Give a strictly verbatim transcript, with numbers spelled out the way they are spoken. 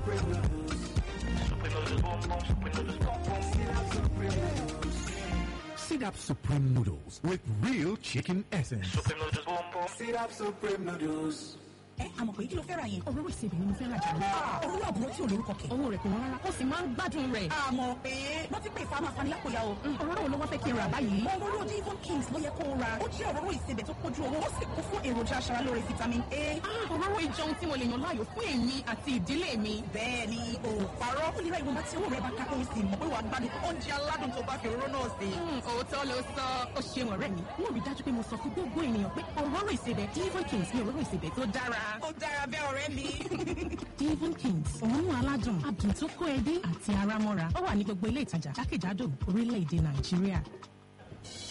Supreme noodles. Supreme noodles, boom boom. Supreme noodles, boom boom. Sit-up Supreme noodles. Sit-up Supreme noodles with real chicken essence. Supreme noodles, boom boom. Sit-up Supreme noodles. ẹ àmọ̀ pé kí ló fẹ́ ra yẹn. òróró ìsebẹ̀ ni mo fẹ́ ra jà lọ. òróró àbúrò tí ò lórúkọ kẹ̀. owó rẹ̀ kò wọ́n rárá ó sì máa ń gbádùn rẹ̀. àmọ̀ pé wọ́n ti pè fáwọn afanilápòyà o. òróró wo ló wá fẹ́ kí n rà báyìí. òróró Devon Kings ló yẹ kó o ra. ó jẹ́ òróró ìsebẹ̀ tó kójú owó ó sì kún fún èròjà aṣaralóore vitamin A. òróró ìjọun tí mo lè yàn láàyò fún èmi àti ìdílé mi. bẹ́ẹ̀ ni o parọ́ ó lè ra ìwọ̀nba tí owó rẹ̀ bá ká kó o sì mọ̀ pé wàá gbádùn oúnjẹ aládùn tó bá fi òróró náà sí. òótọ́ ló sọ ó ṣeun ọ̀rẹ́ mi. mo rí dájú pé mo sọ fún gbogbo ènìyàn pé òróró ìsebẹ̀ Devon Kings ni òróró ìsebẹ̀ tó dára. ó dára bẹ́ẹ̀ ọ̀rẹ́ mi. Devon Kings òórùn aládùn adùn tó kó ẹbí àti ara mọ́ra ó wà ní gbogbo ilé ìtajà jákèjádò orílẹ̀-èdè Nàìjíríà.